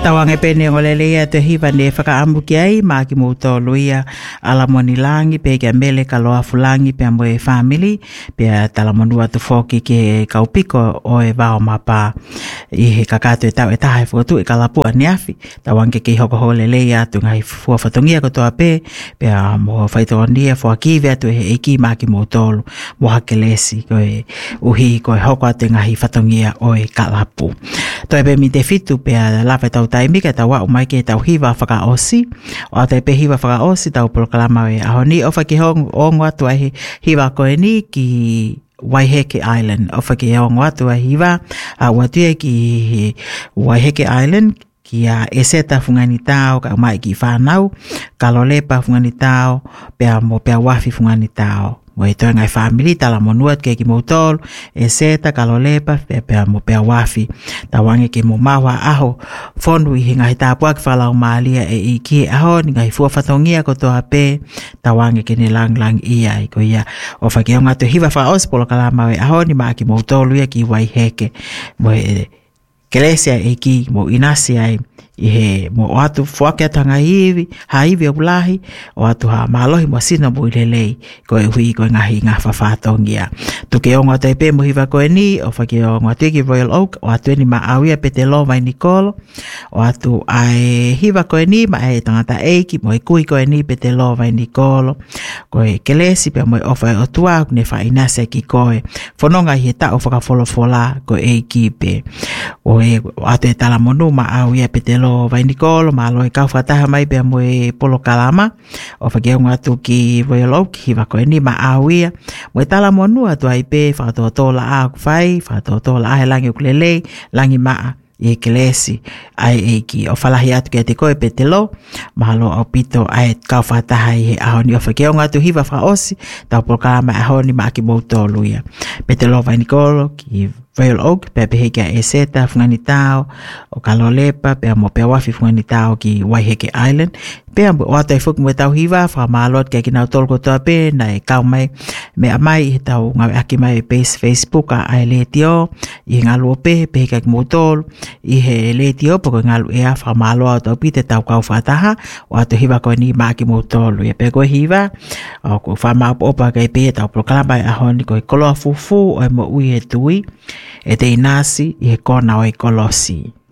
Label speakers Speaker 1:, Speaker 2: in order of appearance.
Speaker 1: Tawange pene o lelea te hiva ne whakaamuki ai maa ki mouto luia alamoni langi pe kia mele ka loa fulangi pe amwe family pe talamonua tu foki ke kaupiko o e vao mapa i he kakato e tau e taha e whakatu e kalapua ni afi tawange ki hoko ho lelea tu ngai fua whatongia kotoa pe pe a mo whaitonia fua kiwe atu e eiki maa ki moutolu mo hakelesi koe uhi koe hoko atu ngai whatongia o e kalapu. Toi pe mi te fitu pe a lawe tau taimi ke tau wau mai ke tau hiwa whakaosi o te pe hiwa whakaosi tau polokalama e ahoni o whaki hongo atu ai hiwa koe ni ki Waiheke Island o whaki hongo atu ai hiwa a watuia ki Waiheke Island ki a eseta fungani tau ka mai ki whanau kalolepa fungani tau pe a mo pe a wafi fungani tau Wai toi ngai family tala monuat ke ki moutol e seta kalolepa pe mo pe wafi tawange ke mo mawa aho fonu i ngai tapua ki fala o malia e iki aho ngai fua fatongia ko to ape tawange ke ni lang ia ko ia o fa ke nga to hiva fa os polo kala ma aho ni ma ki moutol ia ki Waiheke mo Kelesia e ki mo inasi ai i he mo atu fuake atanga hivi haivi o bulahi o atu ha malohi mo sina mo ilelei ko e hui ko ngahi ngā whawhatongia. Tuke o ngā teipe mo hiva koe ni o whake o ngā teki Royal Oak o atu ni ma awia pete lo vai Nikolo o atu ai hiva koe ni ma e tangata eiki mo e kui koe ni pete lo vai Nikolo ko e kelesi pe mo e ofa o tua ne wha inase ki koe whanonga hi ta o whakawholofola ko eiki pe o e atu e tala monu ma awia pete lo vai Nikolo ma lo e kau whataha mai pe mo e polo kalama o whakeo ngatu ki Royal Oak hiva koe ni ma awia mo e tala monu atu ai pe whakatotola a kuwhai whakatotola a he langi ukulele langi maa i kelesi ai eiki o whalahi atu ki te koe pe te lo mahalo au pito ai kau whataha i he ahoni o whakeo ngatu hiva whaosi tau polo kalama ahoni ma ki moutolu ia pe te lo vai Nikolo ki Royal Oak pe peheke e seta fungani tau o kalolepa pe mo pe wafi fungani tau ki Waiheke Island pe o atu e fuku mo tau hiva whamalot ke kinau tolko toa pe na e kau mai me amai i tau ngau aki mai page Facebook a ai letio i ngalu o pe peheke ki motol i he letio poko ngalu ea whamalo au tau pite tau kau whataha o atu hiva koe ni maa ki motolu i pe koe hiva o ko whamau opa kai pe tau proklama e ahoni koe koloa fufu o e mo ui e tui e te inasi i he kona o e kolosi.